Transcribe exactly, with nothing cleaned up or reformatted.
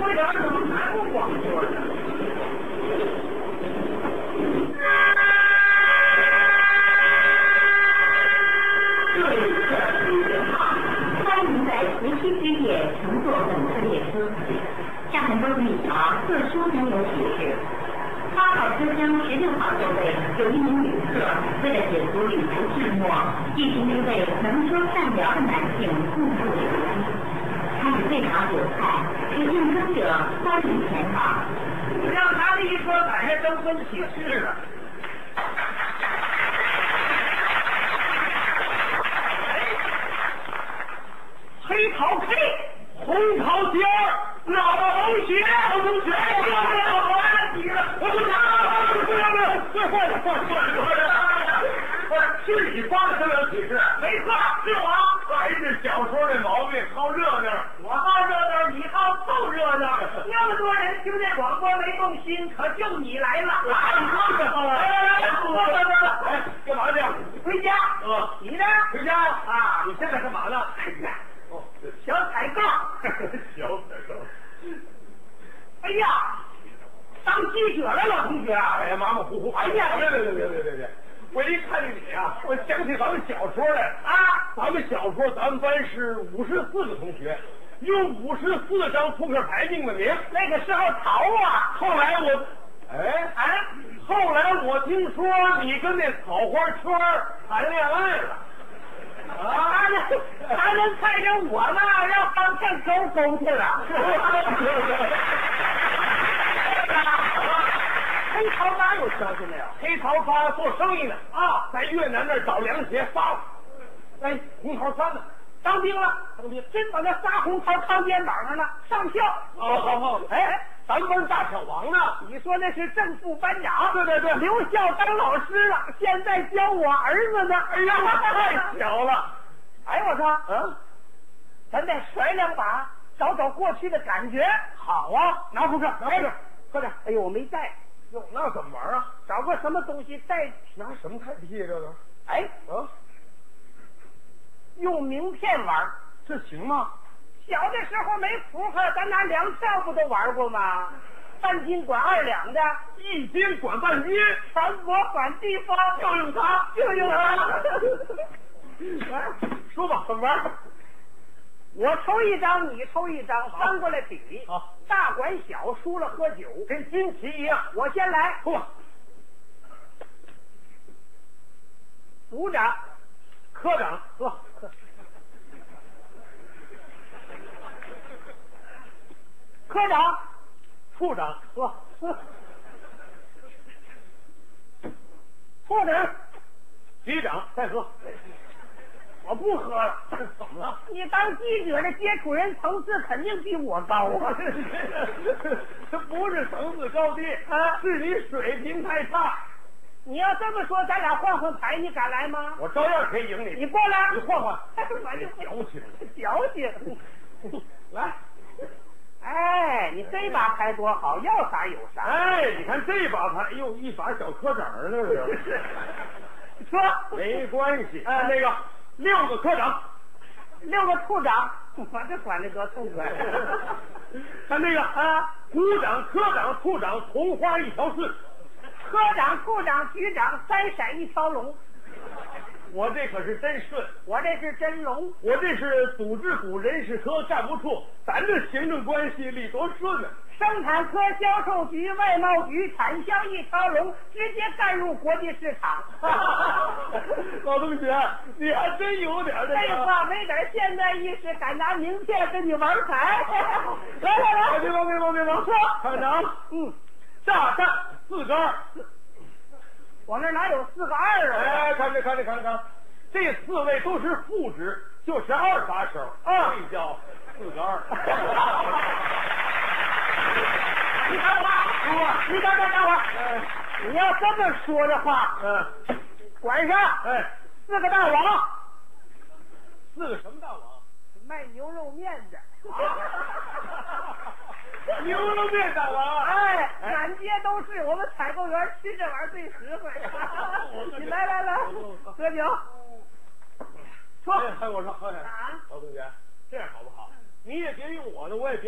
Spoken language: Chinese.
为啥怎么还不广说呢？ 欢迎在慈溪之夜乘坐本次列车。下很多旅条特殊登有启示。八号车厢十六号座位有一名旅客，为了解除旅途寂寞，即请一位能说善聊的男性共赴留机。他是最好酒菜，有应征者欢迎前往。 让他这一说，赶上登分启事了。黑桃 K， 红桃尖儿，老同学，老同学，我来你了，我不想，不要了，坏坏了，坏坏了，坏了！不是，是你发的这个启示？没错，是我。还是小说的毛病，好热闹。我好热闹，你好凑热闹。那么多人听见广播没动心，可就你来了。哎，你好了，哎，不不不不，哎，干嘛去？回家。呃，你呢？回家啊？你现在干嘛呢？哦，小采购，小采购。哎呀，当记者了，老同学。哎呀，马马虎虎。哎呀，别别别别别别别！我一看见你啊，我想起咱们小说来啊。咱们小说，咱们班是五十四个同学，用五十四张扑克牌命的名。那个时候淘啊，后来我，哎哎，后来我听说你跟那草花圈谈恋爱了。啊，他他能猜着我呢，让方向勾勾去了。黑桃八有消息没有？黑桃八做生意呢啊，在越南那儿找凉鞋发了。哎，红桃三呢？当兵了，当兵，真把那仨红桃扛肩膀上了，上校。哦，好好。哎，咱们大小王呢？你说那是正副班长？对对对，留校当老师了，现在教我儿子呢。哎呀，太巧了！哎，我说，嗯，咱再甩两把，找找过去的感觉。好啊，拿扑克，拿扑克，快点！哎呦，我没带。哟，那怎么玩啊？找个什么东西代替？拿什么代替这个？哎，啊，用名片玩，这行吗？小的时候没扑克，咱拿粮票不都玩过吗？半斤管二两的，一斤管半斤，船舶管地方，就用它，就用它。来，说吧，怎么玩？我抽一张，你抽一张，翻过来比。好，大管小，输了喝酒，跟军旗一样。我先来，嚯！组长，科长，呵，科长，处长，呵，处长，局长，再喝。我不喝了，怎么了？你当记者的接触人层次肯定比我高啊！这不是层次高低啊，是你水平太差。你要这么说，咱俩换换牌，你敢来吗？我照样可以赢你。你过来，你换换。我就矫情，矫情。来，哎，你这把牌多好，要啥有啥。哎，你看这把牌，哟，一把小科长那是。说没关系，哎，那个。六个科长，六个处长，我这管的多痛快。看那个啊，股长、科长、处长，同花一条顺；科长、处长、局长，三闪一条龙。我这可是真顺，我这是真龙，我这是组织股人事科干部处，咱这行政关系里多顺啊！生产科、销售局、外贸局，产销一条龙，直接干入国际市场。老同学，你还真有点这个。废话，没点现代意识，敢拿名片跟你玩牌？来来来，别忙别忙别忙，说团长，嗯，炸弹四个二。我那哪有四个二啊？哎，看着看着看着看，这四位都是副职，就是二把手啊，这叫四个二。你等会儿，你等会儿等会儿，你要这么说的话，嗯，管上，哎，四个大王，四个什么大王？卖牛肉面的。牛肉面大王，哎，满街都是，我们采购员吃这玩意儿最实惠。你来来来，喝酒。说，哎，我说，哎，老同学，这样好不好？你也别用我的，我也别。